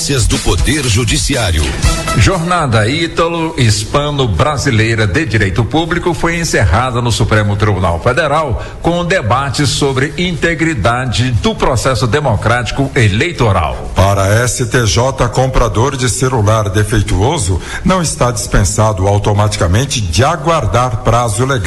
Do Poder Judiciário. Jornada Ítalo-Hispano-Brasileira de Direito Público foi encerrada no Supremo Tribunal Federal com um debate sobre integridade do processo democrático eleitoral. Para a STJ, comprador de celular defeituoso não está dispensado automaticamente de aguardar prazo legal